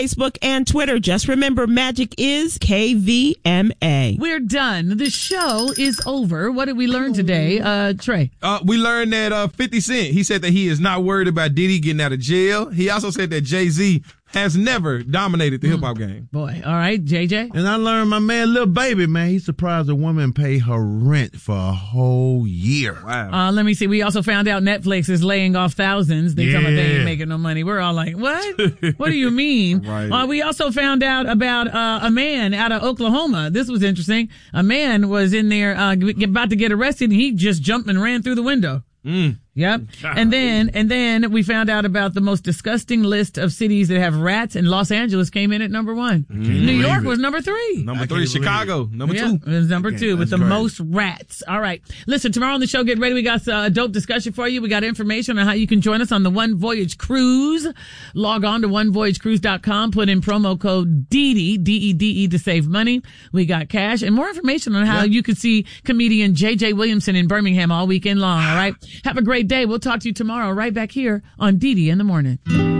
Facebook and Twitter. Just remember, magic is KVMA. We're done. The show is over. What did we learn today, Trey? We learned that 50 Cent, he said that he is not worried about Diddy getting out of jail. He also said that Jay-Z has never dominated the hip-hop game. Boy, all right, JJ? And I learned my man, Lil Baby, man, he surprised a woman pay her rent for a whole year. Wow. Let me see. We also found out Netflix is laying off thousands. They talking about they ain't making no money. We're all like, what? What do you mean? Right. We also found out about a man out of Oklahoma. This was interesting. A man was in there about to get arrested, and he just jumped and ran through the window. Yep. And then we found out about the most disgusting list of cities that have rats, and Los Angeles came in at number 1. New York was number 3. Number 3, Chicago. Number 2. It was number 2 with the most rats. All right. Listen, tomorrow on the show, get ready. We got a dope discussion for you. We got information on how you can join us on the One Voyage Cruise. Log on to onevoyagecruise.com. Put in promo code DEDE, DEDE, to save money. We got cash and more information on how you could see comedian JJ Williamson in Birmingham all weekend long. All right. Have a great day. We'll talk to you tomorrow right back here on DeDe in the Morning.